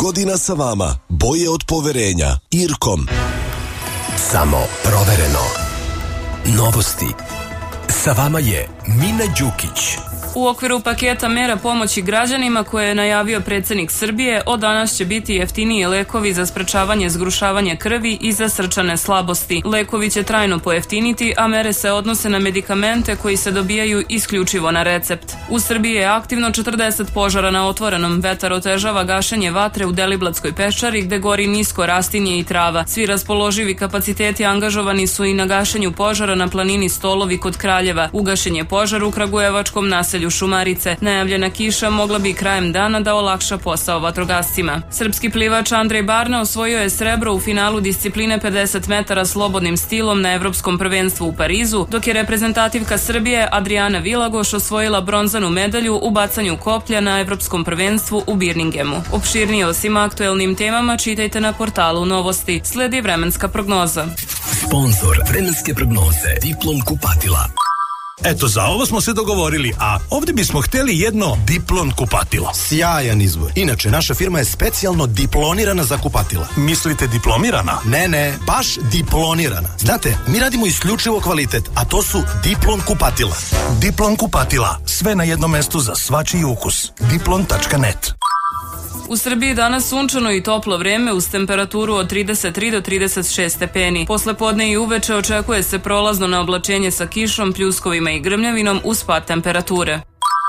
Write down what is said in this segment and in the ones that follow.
godina sa vama. Boje od poverenja. Irkom. Samo provereno. Novosti. Sa vama je Mina Đukić. U okviru paketa mera pomoći građanima koje je najavio predsjednik Srbije, od danas će biti jeftiniji lekovi za sprečavanje zgrušavanja krvi i za srčane slabosti. Lekovi će trajno pojeftiniti, a mere se odnose na medikamente koji se dobijaju isključivo na recept. U Srbiji je aktivno 40 požara na otvorenom. Vetar otežava gašenje vatre u Deliblatskoj peščari gde gori nisko rastinje i trava. Svi raspoloživi kapaciteti angažovani su i na gašenju požara na planini Stolovi kod Kraljeva. Ugašen je požar u kragujevačkom naselju Šumarice. Najavljena kiša mogla bi krajem dana da olakša posao vatrogascima. Srpski plivač Andrej Barna osvojio je srebro u finalu discipline 50 metara slobodnim stilom na Evropskom prvenstvu u Parizu, dok je reprezentativka Srbije Adriana Vilagoš osvojila bronzanu medalju u bacanju koplja na Evropskom prvenstvu u Birminghamu. Opširnije o svim aktuelnim temama čitajte na portalu Novosti. Sledi vremenska prognoza. Sponzor vremenske prognoze Diplom kupatila. Eto, za ovo smo se dogovorili, a ovdje bismo htjeli jedno Diplon kupatilo. Sjajan izbor. Inače, naša firma je specijalno diplonirana za kupatila. Mislite diplomirana? Ne, baš diplonirana. Znate, mi radimo isključivo kvalitet, a to su Diplon kupatila. Diplon kupatila. Sve na jednom mestu za svačiji ukus. Diplon.net. U Srbiji danas sunčano i toplo vreme uz temperaturu od 33 do 36 stepeni. Posle podne i uveče očekuje se prolazno na oblačenje sa kišom, pljuskovima i grmljavinom uz pad temperature.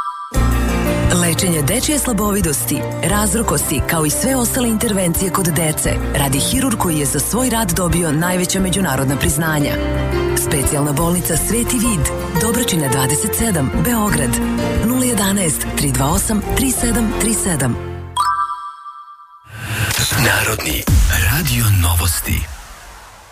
Lečenje dečje slabovidosti, razrokosti kao i sve ostale intervencije kod dece radi hirurg koji je za svoj rad dobio najveća međunarodna priznanja. Specijalna bolnica Sveti Vid, Dobračina 27, Beograd, 011 328 3737. Narodni radio novosti.